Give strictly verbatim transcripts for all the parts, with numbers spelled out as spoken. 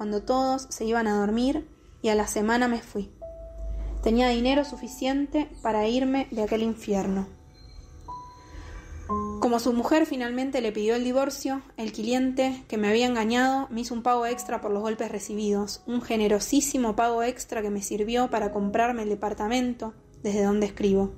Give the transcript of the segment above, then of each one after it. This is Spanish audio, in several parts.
cuando todos se iban a dormir y a la semana me fui. Tenía dinero suficiente para irme de aquel infierno. Como su mujer finalmente le pidió el divorcio, el cliente que me había engañado me hizo un pago extra por los golpes recibidos, un generosísimo pago extra que me sirvió para comprarme el departamento desde donde escribo.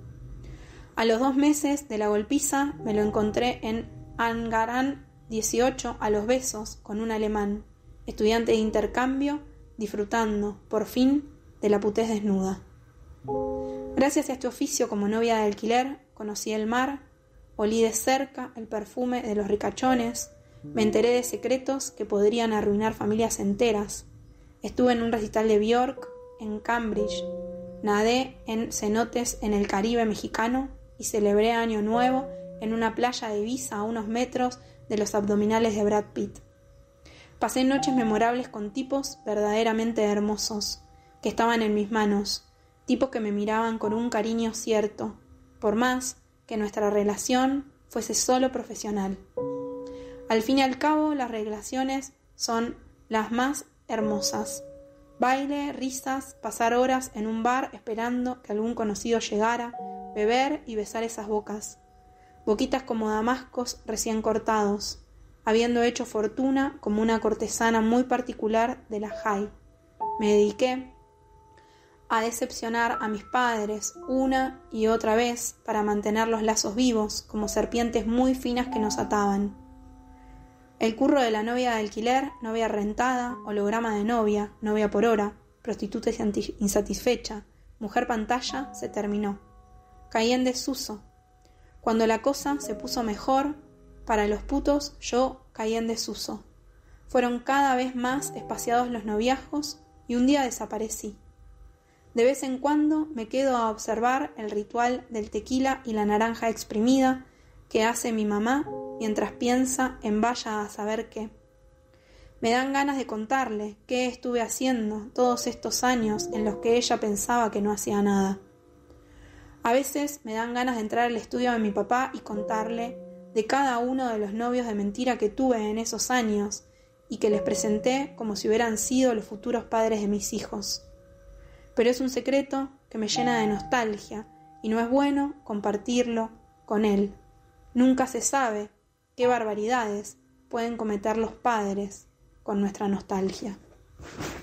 A los dos meses de la golpiza me lo encontré en Angarán dieciocho a los besos con un alemán, estudiante de intercambio, disfrutando, por fin, de la putez desnuda. Gracias a este oficio como novia de alquiler, conocí el mar, olí de cerca el perfume de los ricachones, me enteré de secretos que podrían arruinar familias enteras. Estuve en un recital de Björk en Cambridge, nadé en cenotes en el Caribe mexicano y celebré Año Nuevo en una playa de Ibiza a unos metros de los abdominales de Brad Pitt. Pasé noches memorables con tipos verdaderamente hermosos, que estaban en mis manos, tipos que me miraban con un cariño cierto, por más que nuestra relación fuese solo profesional. Al fin y al cabo, las relaciones son las más hermosas. Baile, risas, pasar horas en un bar esperando que algún conocido llegara, beber y besar esas bocas. Boquitas como damascos recién cortados, habiendo hecho fortuna como una cortesana muy particular de la High. Me dediqué a decepcionar a mis padres una y otra vez para mantener los lazos vivos como serpientes muy finas que nos ataban. El curro de la novia de alquiler, novia rentada, holograma de novia, novia por hora, prostituta insatisfecha, mujer pantalla, se terminó. Caí en desuso. Cuando la cosa se puso mejor, para los putos yo caí en desuso. Fueron cada vez más espaciados los noviazgos y un día desaparecí. De vez en cuando me quedo a observar el ritual del tequila y la naranja exprimida que hace mi mamá mientras piensa en vaya a saber qué. Me dan ganas de contarle qué estuve haciendo todos estos años en los que ella pensaba que no hacía nada. A veces me dan ganas de entrar al estudio de mi papá y contarle de cada uno de los novios de mentira que tuve en esos años y que les presenté como si hubieran sido los futuros padres de mis hijos. Pero es un secreto que me llena de nostalgia y no es bueno compartirlo con él. Nunca se sabe qué barbaridades pueden cometer los padres con nuestra nostalgia.